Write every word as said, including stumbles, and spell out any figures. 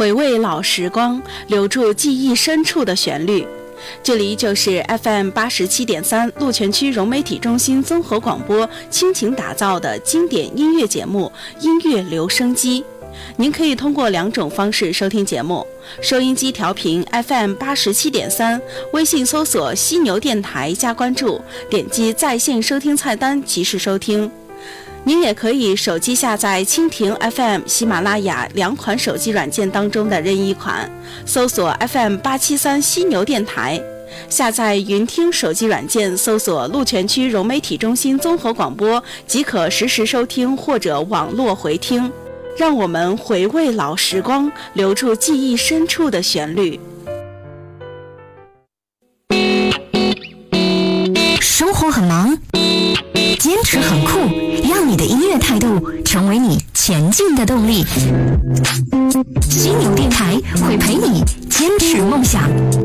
回味老时光，留住记忆深处的旋律。这里就是 F M 八十七点三鹿泉区融媒体中心综合广播倾情打造的经典音乐节目《音乐留声机》。您可以通过两种方式收听节目：收音机调频 F M 八十七点三，微信搜索犀牛电台加关注，点击在线收听菜单及时收听。您也可以手机下载蜻蜓 F M、喜马拉雅两款手机软件当中的任意一款，搜索 F M 八七三犀牛电台。下载云听手机软件，搜索鹿泉区融媒体中心综合广播，即可实时收听或者网络回听。让我们回味老时光，留住记忆深处的旋律。 生活很忙，坚持很酷，让你的音乐态度成为你前进的动力。犀牛电台会陪你坚持梦想，